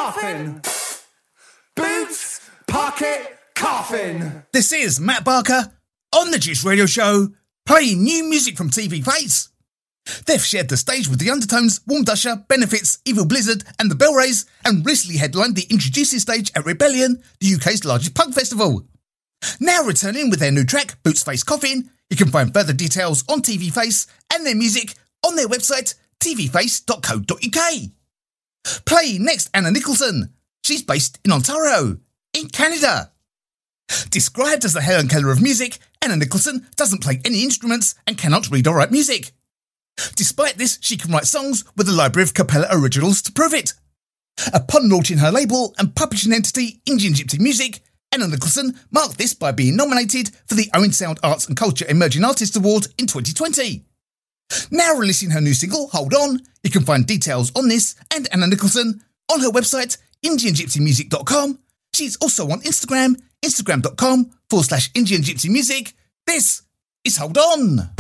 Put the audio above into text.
coffin. Boots, pocket, coffin. This is Matt Barker on the Juice Radio Show, playing new music from TV Face. They've shared the stage with the Undertones, Warm Dusher, Benefits, Evil Blizzard and the Bell Rays, and recently headlined the Introducing stage at Rebellion, the UK's largest punk festival. Now returning with their new track, Boots Face Coffin, you can find further details on TV Face and their music on their website, tvface.co.uk. Playing next, Anna Nicholson. She's based in Ontario, in Canada. Described as the Helen Keller of music, Anna Nicholson doesn't play any instruments and cannot read or write music. Despite this, she can write songs with a library of cappella originals to prove it. Upon launching her label and publishing entity, Indian Gypsy Music, Anna Nicholson marked this by being nominated for the Owen Sound Arts and Culture Emerging Artist Award in 2020. Now releasing her new single, Hold On, you can find details on this and Anna Nicholson on her website, indiangypsymusic.com. She's also on Instagram, instagram.com/Indian Gypsy Music. This is Hold On.